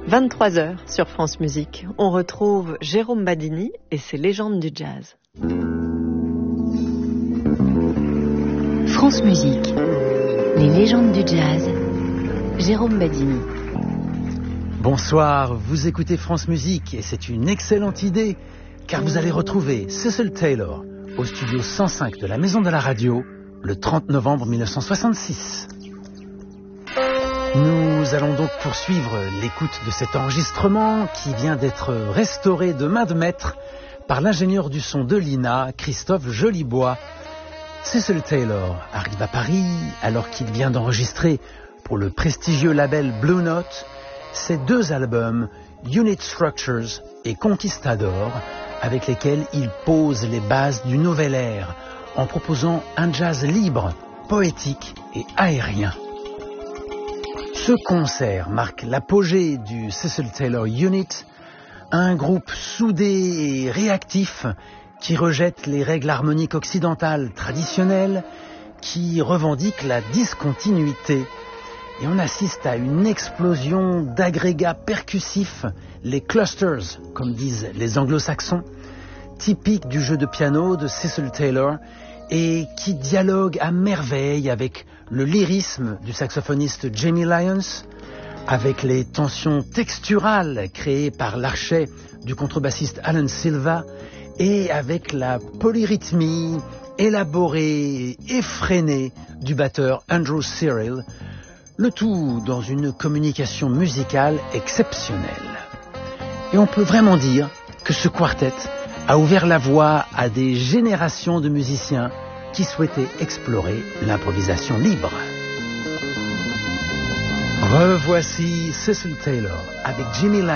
23h sur France Musique. On retrouve Jérôme Badini et ses légendes du jazz. France Musique. Les légendes du jazz. Jérôme Badini. Bonsoir, vous écoutez France Musique et c'est une excellente idée car vous allez retrouver Cecil Taylor au studio 105 de la Maison de la Radio le 30 novembre 1966. Nous allons donc poursuivre l'écoute de cet enregistrement qui vient d'être restauré de main de maître par l'ingénieur du son de l'INA, Christophe Jolibois. Cecil Taylor arrive à Paris alors qu'il vient d'enregistrer pour le prestigieux label Blue Note ses deux albums Unit Structures et Conquistador avec lesquels il pose les bases du nouvel ère en proposant un jazz libre, poétique et aérien. Ce concert marque l'apogée du Cecil Taylor Unit, un groupe soudé et réactif qui rejette les règles harmoniques occidentales traditionnelles, qui revendique la discontinuité. Et on assiste à une explosion d'agrégats percussifs, les clusters, comme disent les anglo-saxons, typiques du jeu de piano de Cecil Taylor, et qui dialoguent à merveille avec le lyrisme du saxophoniste Jamie Lyons, avec les tensions texturales créées par l'archet du contrebassiste Alan Silva, et avec la polyrythmie élaborée et effrénée du batteur Andrew Cyril, le tout dans une communication musicale exceptionnelle. Et on peut vraiment dire que ce quartet a ouvert la voie à des générations de musiciens qui souhaitaient explorer l'improvisation libre. Revoici Cecil Taylor avec Jimmy Lyons.